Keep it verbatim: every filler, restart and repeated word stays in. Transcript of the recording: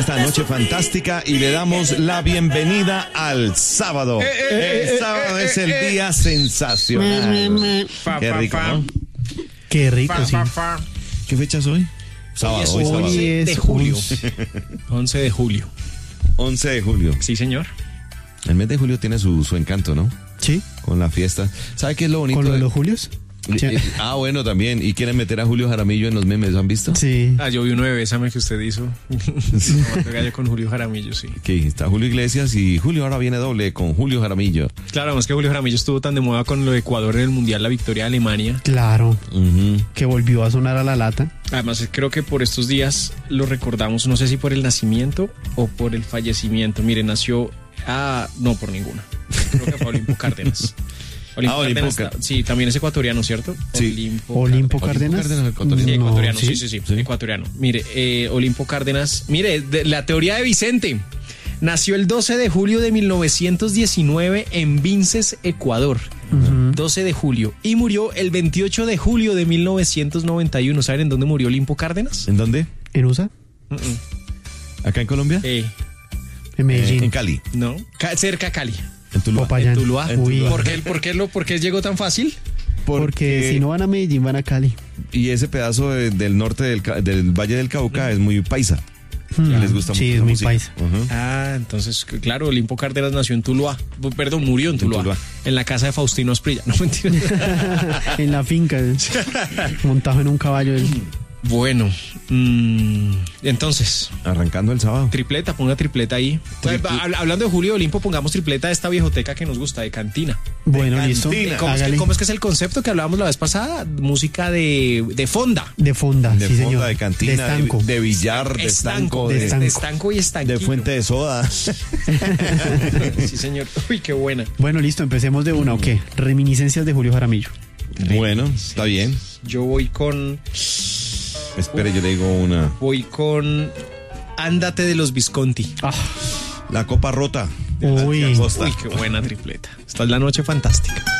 esta noche fantástica y le damos la bienvenida al sábado. El sábado es el día sensacional. Qué rico, ¿no? Qué rico, sí. ¿Qué fecha es hoy? Sábado, hoy, sábado. Hoy es de julio. once de julio. once de julio. Sí, señor. El mes de julio tiene su, su encanto, ¿no? Sí. Con la fiesta. ¿Sabe qué es lo bonito? ¿Con lo de de los Julios? Eh, eh, ah, bueno, también. Y quieren meter a Julio Jaramillo en los memes, ¿han visto? Sí. Ah, yo vi uno de Bésame que usted hizo. Gallo con Julio Jaramillo, sí. Que está Julio Iglesias y Julio ahora viene doble con Julio Jaramillo. Claro, además que Julio Jaramillo estuvo tan de moda con lo de Ecuador en el Mundial, la victoria de Alemania. Claro. Uh-huh. Que volvió a sonar a la lata. Además, creo que por estos días lo recordamos, no sé si por el nacimiento o por el fallecimiento. Mire, nació... Ah, no, por ninguna. Creo que fue Olimpo Cárdenas. Olimpo Ah, Olimpo Cárdenas, Car- sí, también es ecuatoriano, ¿cierto? Sí. Olimpo, Olimpo Cárdenas. Cárdenas. Olimpo Cárdenas, Sí, ecuatoriano. ecuatoriano, No, sí, sí, sí, sí. ecuatoriano. Mire, eh, Olimpo Cárdenas, mire, de, la teoría de Vicente. Nació el doce de julio de mil novecientos diecinueve en Vinces, Ecuador. Uh-huh. doce de julio. Y murió el veintiocho de julio de mil novecientos noventa y uno. ¿Saben en dónde murió Olimpo Cárdenas? ¿En dónde? ¿En U S A? Mm-mm. ¿Acá en Colombia? Eh, En Medellín. En Cali. no, Ca- cerca a Cali. En Tuluá. Popayán. En Tuluá. En Uy. Tuluá. ¿Por qué, por, qué lo, ¿Por qué llegó tan fácil? Porque si no van a Medellín, van a Cali. Y ese pedazo de- del norte del, Ca- del Valle del Cauca es muy paisa. Les gusta Sí, mucho es la muy música. paisa. Ujú. Ah, entonces, claro, Olimpo Cárdenas nació en Tuluá. Perdón, murió en Tuluá. Tuluá. En la casa de Faustino Asprilla. No, mentira. En la finca. Montado en un caballo. Bueno, mmm, entonces, Arrancando el sábado. tripleta, ponga tripleta ahí. Triple- Hab- Hablando de Julio Olimpo, pongamos tripleta de esta viejoteca que nos gusta, de cantina. Bueno, De listo. cantina. ¿Cómo es, que, Hágale. cómo es que es el concepto que hablábamos la vez pasada? Música de, de fonda. De fonda, De sí, fonda, señor. de cantina, De de, estanco. de billar, de estanco, de de, estanco. de estanco y estanquillo. de fuente de soda. Sí, señor. Uy, qué buena. Bueno, listo, empecemos de una, ¿o qué? Reminiscencias de Julio Jaramillo. Bueno, está bien. Yo voy con... Espere, yo le digo una. Voy con... Ándate de los Visconti. Ah, La copa rota. de Uy. Nancy Acosta. Uy, qué buena tripleta. Esta es la noche fantástica.